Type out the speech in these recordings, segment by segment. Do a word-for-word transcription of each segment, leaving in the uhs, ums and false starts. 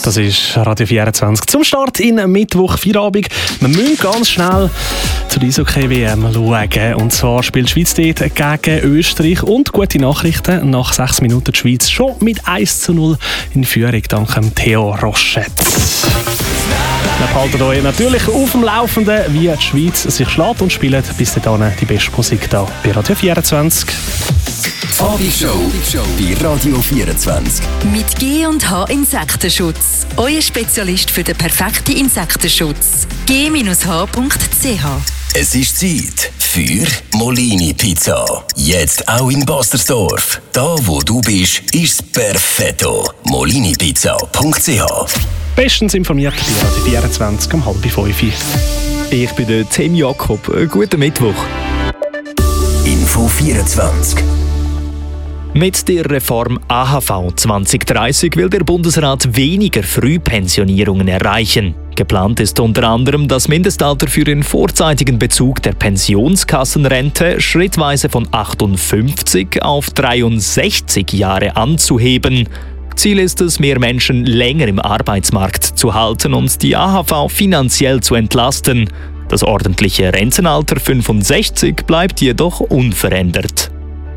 Das ist Radio vierundzwanzig. Zum Start in Mittwoch, Feierabend. Wir müssen ganz schnell zur Eishockey-W M schauen. Und zwar spielt die Schweiz dort gegen Österreich. Und gute Nachrichten, nach sechs Minuten die Schweiz schon mit eins zu null in Führung, dank Theo Rochette. Wir behalten euch natürlich auf dem Laufenden, wie die Schweiz sich schlägt, und spielen bis dahin die beste Musik hier bei Radio vierundzwanzig. Abendshow bei Radio vierundzwanzig. Mit G und H Insektenschutz. Euer Spezialist für den perfekten Insektenschutz. G H punkt c h. Es ist Zeit für Molini Pizza. Jetzt auch in Bastersdorf. Da, wo du bist, ist perfetto. molini pizza punkt c h. Bestens informiert bei Radio vierundzwanzig um halb fünf. Ich bin der Tim Jakob. Guten Mittwoch. Info vierundzwanzig. Mit der Reform A H V zwanzig dreißig will der Bundesrat weniger Frühpensionierungen erreichen. Geplant ist unter anderem, das Mindestalter für den vorzeitigen Bezug der Pensionskassenrente schrittweise von achtundfünfzig auf dreiundsechzig Jahre anzuheben. Ziel ist es, mehr Menschen länger im Arbeitsmarkt zu halten und die A H V finanziell zu entlasten. Das ordentliche Rentenalter fünfundsechzig bleibt jedoch unverändert.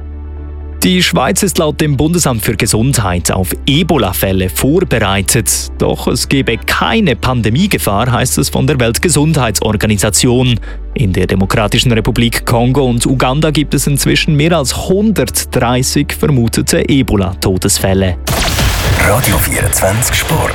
Die Schweiz ist laut dem Bundesamt für Gesundheit auf Ebola-Fälle vorbereitet. Doch es gebe keine Pandemiegefahr, heißt es von der Weltgesundheitsorganisation. In der Demokratischen Republik Kongo und Uganda gibt es inzwischen mehr als hundertdreißig vermutete Ebola-Todesfälle. Radio vierundzwanzig Sport.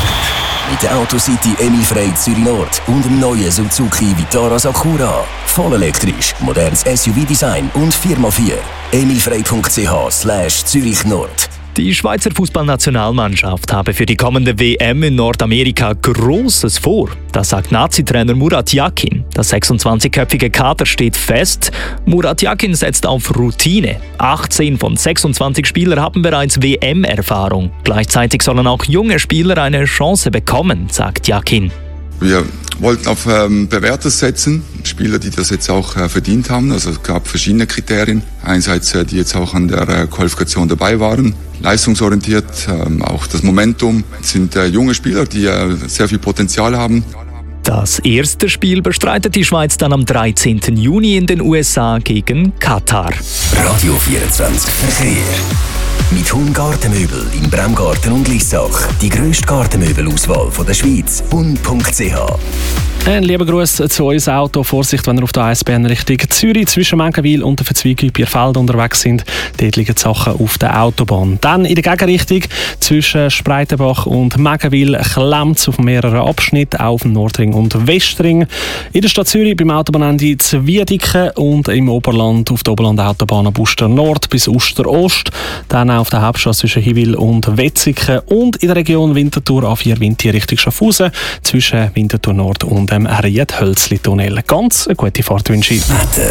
Mit der Autocity Emil Frey Zürich Nord und dem neuen Suzuki Vitara Sakura. Voll elektrisch, modernes S U V-Design und Firma vier. emilfrey punkt c h slash Zürich Nord. Die Schweizer Fußballnationalmannschaft habe für die kommende W M in Nordamerika Großes vor. Das sagt Nazi-Trainer Murat Yakin. Das sechsundzwanzigköpfige Kader steht fest. Murat Yakin setzt auf Routine. achtzehn von sechsundzwanzig Spielern haben bereits W M-Erfahrung. Gleichzeitig sollen auch junge Spieler eine Chance bekommen, sagt Yakin. Wir wollten auf ähm, Bewährtes setzen, Spieler, die das jetzt auch äh, verdient haben. Also es gab verschiedene Kriterien. Einerseits, äh, die jetzt auch an der äh, Qualifikation dabei waren, leistungsorientiert, ähm, auch das Momentum. Es sind äh, junge Spieler, die äh, sehr viel Potenzial haben. Das erste Spiel bestreitet die Schweiz dann am dreizehnten Juni in den U S A gegen Katar. Radio vierundzwanzig Verkehr. Mit Hund Gartenmöbel in Bremgarten und Lissach. Die grösste Gartenmöbelauswahl der Schweiz. hund punkt c h. Ein lieber Gruß zu uns Auto. Vorsicht, wenn ihr auf der A S B N Richtung Zürich zwischen Mengenwil und der Verzweigung Bierfeld unterwegs sind. Dort liegen die Sachen auf der Autobahn. Dann in der Gegenrichtung zwischen Spreitenbach und Mengenwil klemmt es auf mehreren Abschnitten, auch auf dem Nordring und Westring. In der Stadt Zürich beim Autobahnende Zwiedingen und im Oberland auf der Oberland-Autobahn Buster Nord bis Uster Ost. Dann auf der Hauptstrasse zwischen Hiwil und Wetzikon und in der Region Winterthur A vier Winti Richtung Schaffhausen zwischen Winterthur Nord und dem Riedhölzli-Tunnel. Ganz eine gute Fahrt wünsche ich. Wetter.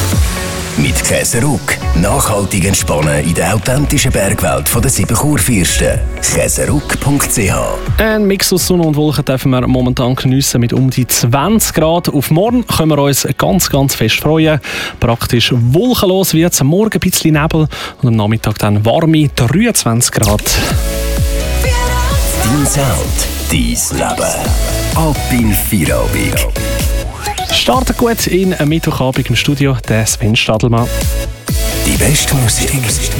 Mit Käseruck. Nachhaltig entspannen in der authentischen Bergwelt von der sieben Kurfürsten. käseruck punkt c h. Ein Mix aus Sonne und Wolken dürfen wir momentan geniessen mit um die zwanzig Grad. Auf morgen können wir uns ganz, ganz fest freuen. Praktisch wolkenlos wird es. Morgen ein bisschen Nebel und am Nachmittag dann warme dreiundzwanzig Grad. Dein Sound, dein Leben. Ab in Feierabend. Startet gut in einem Mittwochabend im Studio, der Sven Stadelmann. Die beste Musik